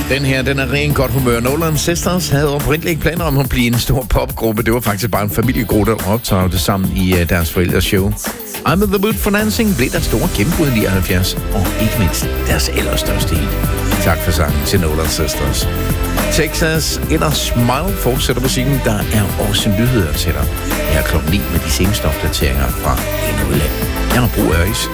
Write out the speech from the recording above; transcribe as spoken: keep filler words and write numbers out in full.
Den her, den er ren godt humør. Nolan Sisters havde oprindeligt ikke planer om at blive en stor popgruppe. Det var faktisk bare en familiegruppe, der optrådte sammen i uh, deres forældres show. I'm in the mood for dancing blev der store gennembrud i nioghalvfjerds, og ikke mindst deres allerstørste hit. Tak for sangen til Nolan Sisters. Texas eller Smile fortsætter musikken. Der er også nyheder til dig. Jeg er klokken ni med de seneste opdateringer fra endnu land. Jeg har brug af